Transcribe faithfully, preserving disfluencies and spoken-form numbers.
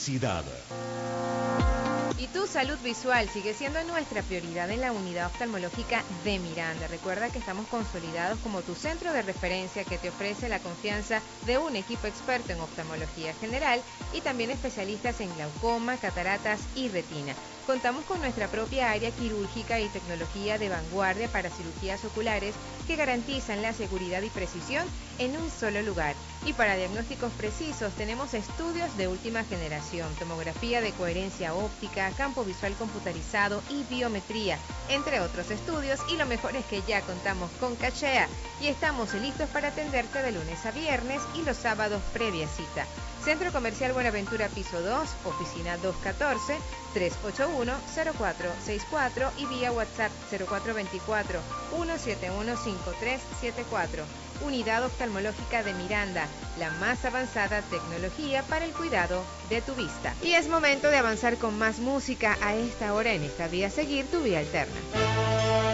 publicidad. Y tu salud visual sigue siendo nuestra prioridad en la unidad oftalmológica de Miranda. Recuerda que estamos consolidados como tu centro de referencia que te ofrece la confianza de un equipo experto en oftalmología general y también especialistas en glaucoma, cataratas y retina. Contamos con nuestra propia área quirúrgica y tecnología de vanguardia para cirugías oculares que garantizan la seguridad y precisión en un solo lugar. Y para diagnósticos precisos tenemos estudios de última generación, tomografía de coherencia óptica, campo visual computarizado y biometría, entre otros estudios, y lo mejor es que ya contamos con Cachea y estamos listos para atenderte de lunes a viernes y los sábados previa cita. Centro Comercial Buenaventura Piso dos, oficina doscientos catorce, trescientos ochenta y uno, cero cuatro sesenta y cuatro y vía WhatsApp cero cuatro veinticuatro, ciento setenta y uno, cincuenta y tres setenta y cuatro. Unidad Oftalmológica de Miranda, la más avanzada tecnología para el cuidado de tu vista. Y es momento de avanzar con más música a esta hora en esta vía Seguir tu Vía Alterna.